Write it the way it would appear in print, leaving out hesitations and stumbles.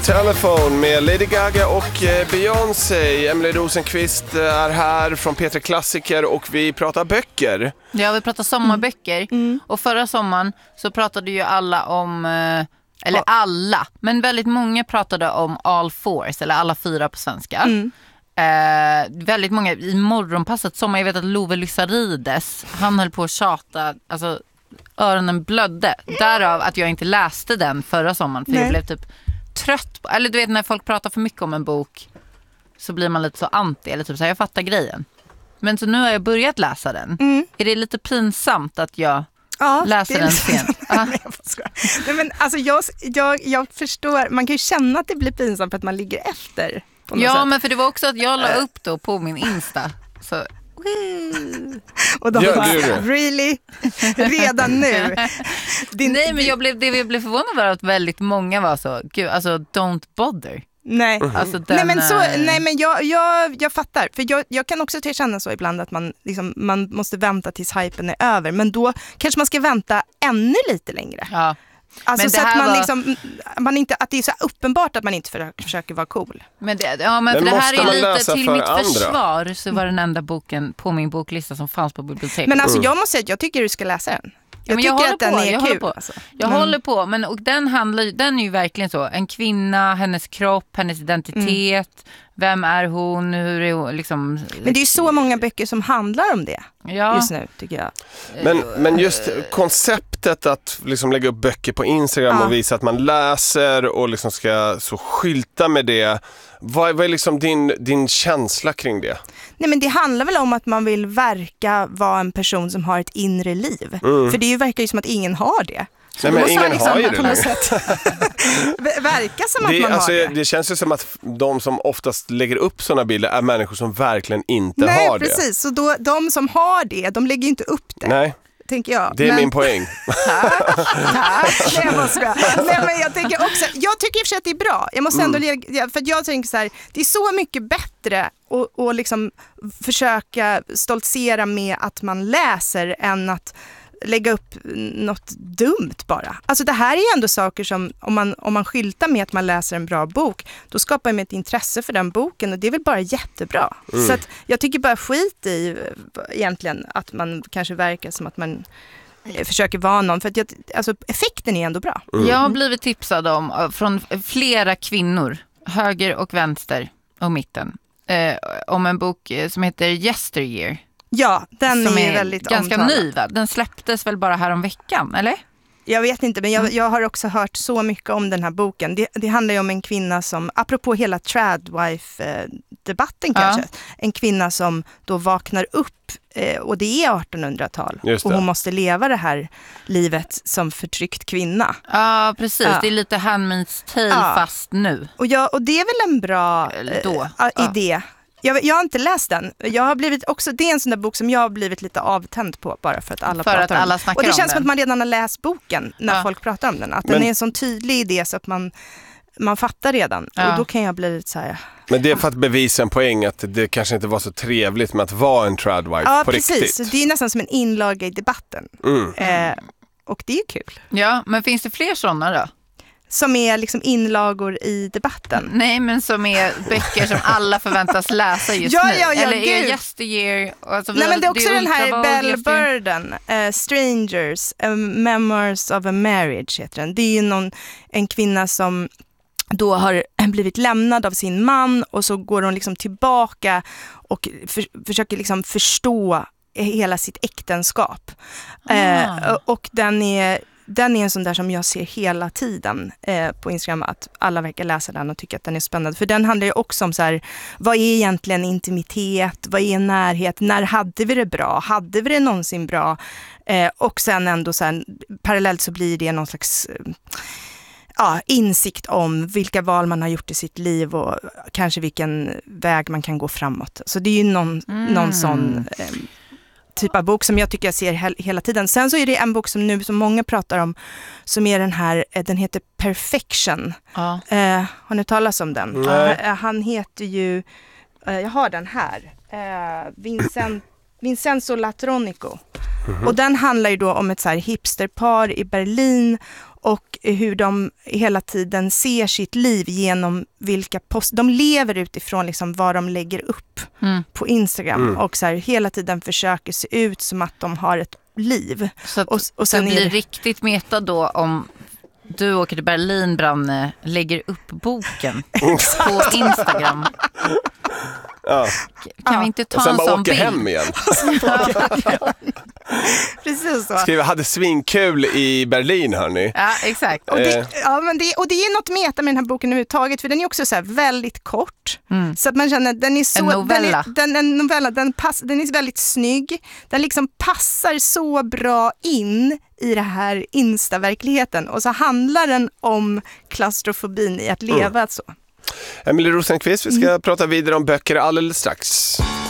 Telephone med Lady Gaga och Beyoncé. Emily Rosenqvist är här från P3 Klassiker och vi pratar böcker. Ja, vi pratar sommarböcker. Och förra sommaren så pratade ju alla om, eller alla, men väldigt många pratade om All Fours, eller alla fyra på svenska. Väldigt många i morgonpasset, som jag vet att Love Lysarides, han höll på att tjata, alltså öronen blödde. Därav att jag inte läste den förra sommaren, för jag blev typ trött på, eller du vet när folk pratar för mycket om en bok så blir man lite så anti, eller typ så här, jag fattar grejen. Men så nu har jag börjat läsa den. Är det lite pinsamt att jag läser den sent? Nej, men alltså jag förstår, man kan ju känna att det blir pinsamt för att man ligger efter på något sätt. Men för det var också att jag la upp då på min Insta så. Och de really? Redan nu? Nej, men jag blev förvånad över att väldigt många var så, gud, alltså don't bother. Nej. Alltså nej men jag fattar, för jag kan också känna så ibland att man måste vänta tills hypen är över, men då kanske man ska vänta ännu lite längre. Ja. Alltså så att man inte, att det är så uppenbart att man inte försöker vara cool. Men för det här är lite till mitt försvar, så var den enda boken på min boklista som fanns på biblioteket. Men alltså jag måste säga att jag tycker du ska läsa den. Jag tycker att den är kul. Jag håller på, men och den är ju verkligen så, en kvinna, hennes kropp, hennes identitet, vem är hon, hur är hon liksom. Men det är ju så många böcker som handlar om det just nu, tycker jag. Men just konceptet att liksom lägga upp böcker på Instagram och visa att man läser och liksom ska så skylta med det. Vad är liksom din känsla kring det? Nej, men det handlar väl om att man vill verka vara en person som har ett inre liv. För det verkar ju som att ingen har det. Nej, men ingen har ju det. På något sätt verka som att man har det. Det känns ju som att de som oftast lägger upp sådana bilder är människor som verkligen inte har det. Nej, precis. Så då, de som har det, de lägger inte upp det. Nej. Tänker jag. Det är min poäng. Tack. Nej, men jag tycker i och för sig att det är bra. Jag måste ändå för jag tänker så här, det är så mycket bättre att liksom försöka stoltsera med att man läser än att lägga upp något dumt bara. Alltså det här är ju ändå saker som om man skyltar med att man läser en bra bok, då skapar man ett intresse för den boken och det är väl bara jättebra. Så att jag tycker bara skit i egentligen att man kanske verkar som att man försöker vara någon, för att alltså effekten är ändå bra. Jag har blivit tipsad från flera kvinnor, höger och vänster och mitten, om en bok som heter Yesteryear. Ja, den som är väldigt ganska omtalad. ny, va? Den släpptes väl bara här om veckan, eller? Jag vet inte, men jag har också hört så mycket om den här boken. Det handlar ju om en kvinna som, apropå hela tradwife-debatten kanske, en kvinna som då vaknar upp, och det är 1800-tal, och hon måste leva det här livet som förtryckt kvinna. Ja, precis. Det är lite Handmaid's Tale fast nu. Och det är väl en bra idé. Jag har inte läst den. Jag har blivit också, det är en sån där bok som jag har blivit lite avtänd på bara för att alla pratar om den. Och det känns som att man redan har läst boken när folk pratar om den. Att den är en sån tydlig idé så att man fattar redan. Och då kan jag bli lite så här. Men det är för att bevisa en poäng att det kanske inte var så trevligt med att vara en tradwife på riktigt. Ja, precis. Det är nästan som en inlaga i debatten. Och det är kul. Ja, men finns det fler sådana då? Som är liksom inlagor i debatten. Nej, men som är böcker som alla förväntas läsa just nu. Eller är Yesteryear? Alltså, nej, men det är också den här Bell Burden, Strangers, Memoirs of a Marriage heter den. Det är ju en kvinna som då har blivit lämnad av sin man, och så går hon liksom tillbaka och försöker liksom förstå hela sitt äktenskap. Och den är en sån där som jag ser hela tiden på Instagram, att alla verkar läsa den och tycker att den är spännande. För den handlar ju också om så här, vad är egentligen intimitet? Vad är närhet? När hade vi det bra? Hade vi det någonsin bra? Och sen ändå så här, parallellt så blir det någon slags insikt om vilka val man har gjort i sitt liv och kanske vilken väg man kan gå framåt. Så det är ju någon sån typ av bok som jag tycker jag ser hela tiden. Sen så är det en bok som nu som många pratar om, som är den heter Perfection. Har ni talat om den? Han heter ju, jag har den här, Vincenzo Latronico. Och den handlar ju då om ett så här hipsterpar i Berlin och hur de hela tiden ser sitt liv genom vilka de lever utifrån liksom vad de lägger upp på Instagram och så här hela tiden försöker se ut som att de har ett liv. Så att och sen det blir riktigt meta då om du åker till Berlin, Branne, lägger upp boken på Instagram. Ja. Kan vi inte ta en sån bild? Och sen bara åker hem igen. Precis så. Skriva, hade svinkul i Berlin, hörni. Ja, exakt. Och det är något meta med den här boken överhuvudtaget, för den är också så här väldigt kort. Så att man känner att den är så... En novella. Den är väldigt snygg. Den liksom passar så bra in i det här Insta-verkligheten. Och så handlar den om klaustrofobin i att leva så. Emelie Rosenqvist, vi ska prata vidare om böcker alldeles strax.